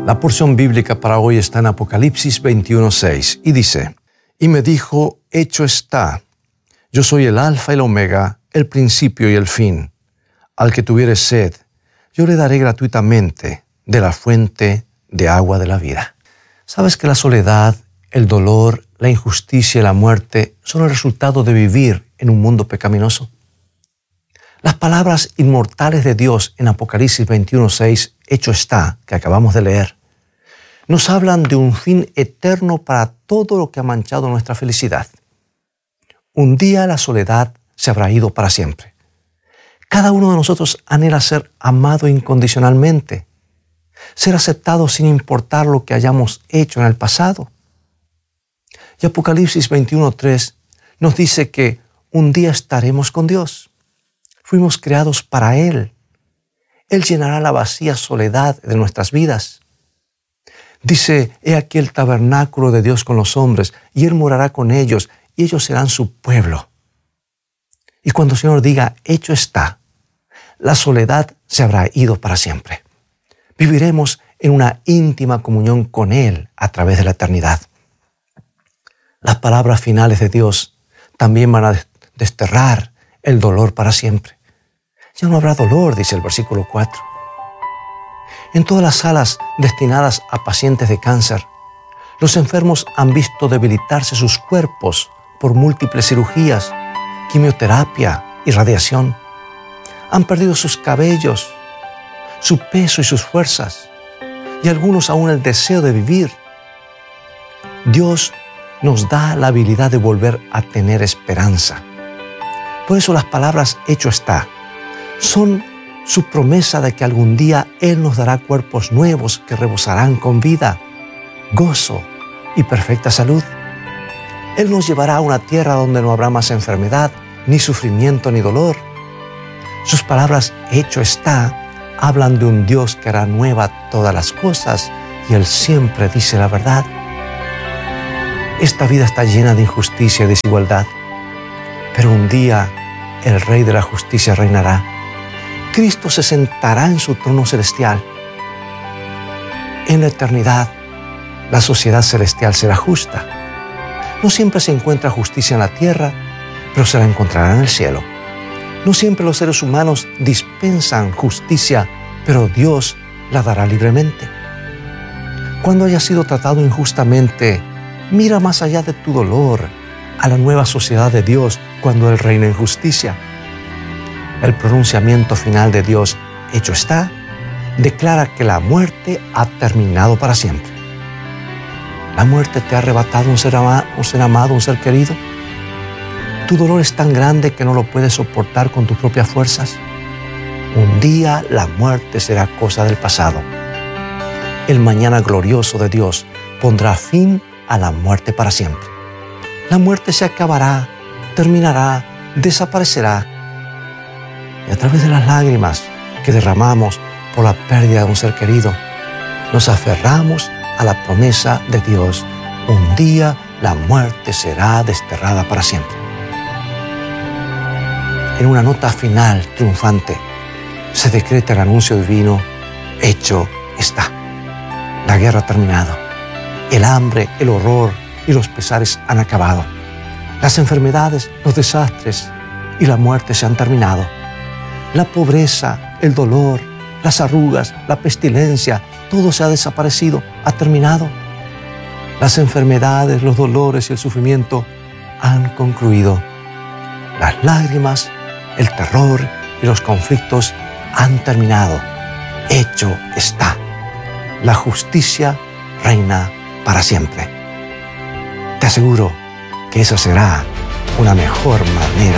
La porción bíblica para hoy está en Apocalipsis 21:6 y dice: Y me dijo, hecho está. Yo soy el Alfa y el Omega, el principio y el fin. Al que tuviere sed, yo le daré gratuitamente de la fuente de agua de la vida. ¿Sabes que la soledad, el dolor, la injusticia y la muerte son el resultado de vivir en un mundo pecaminoso? Las palabras inmortales de Dios en Apocalipsis 21:6, hecho está, que acabamos de leer, nos hablan de un fin eterno para todo lo que ha manchado nuestra felicidad. Un día la soledad se habrá ido para siempre. Cada uno de nosotros anhela ser amado incondicionalmente, ser aceptado sin importar lo que hayamos hecho en el pasado. Y Apocalipsis 21:3 nos dice que un día estaremos con Dios. Fuimos creados para Él. Él llenará la vacía soledad de nuestras vidas. Dice, he aquí el tabernáculo de Dios con los hombres, y Él morará con ellos, y ellos serán su pueblo. Y cuando el Señor diga, hecho está, la soledad se habrá ido para siempre. Viviremos en una íntima comunión con Él a través de la eternidad. Las palabras finales de Dios también van a desterrar el dolor para siempre. Ya no habrá dolor, dice el versículo 4. En todas las salas destinadas a pacientes de cáncer, los enfermos han visto debilitarse sus cuerpos por múltiples cirugías, quimioterapia y radiación. Han perdido sus cabellos, su peso y sus fuerzas, y algunos aún el deseo de vivir. Dios nos da la habilidad de volver a tener esperanza. Por eso las palabras hecho está son su promesa de que algún día Él nos dará cuerpos nuevos que rebosarán con vida, gozo y perfecta salud. Él nos llevará a una tierra donde no habrá más enfermedad, ni sufrimiento, ni dolor. Sus palabras hecho está hablan de un Dios que hará nueva todas las cosas, y Él siempre dice la verdad. Esta vida está llena de injusticia y desigualdad, pero un día el Rey de la Justicia reinará. Cristo se sentará en su trono celestial. En la eternidad, la sociedad celestial será justa. No siempre se encuentra justicia en la tierra, pero se la encontrará en el cielo. No siempre los seres humanos dispensan justicia, pero Dios la dará libremente. Cuando hayas sido tratado injustamente, mira más allá de tu dolor a la nueva sociedad de Dios cuando Él reina en justicia. El pronunciamiento final de Dios, hecho está, declara que la muerte ha terminado para siempre. ¿La muerte te ha arrebatado un ser amado, un ser querido? ¿Tu dolor es tan grande que no lo puedes soportar con tus propias fuerzas? Un día la muerte será cosa del pasado. El mañana glorioso de Dios pondrá fin a la muerte para siempre. La muerte se acabará, terminará, desaparecerá. Y a través de las lágrimas que derramamos por la pérdida de un ser querido, nos aferramos a la promesa de Dios. Un día la muerte será desterrada para siempre. En una nota final triunfante, se decreta el anuncio divino, hecho está. La guerra ha terminado. El hambre, el horror y los pesares han acabado. Las enfermedades, los desastres y la muerte se han terminado. La pobreza, el dolor, las arrugas, la pestilencia, todo se ha desaparecido, ha terminado. Las enfermedades, los dolores y el sufrimiento han concluido. Las lágrimas, el terror y los conflictos han terminado. Hecho está. La justicia reina para siempre. Te aseguro que esa será una mejor manera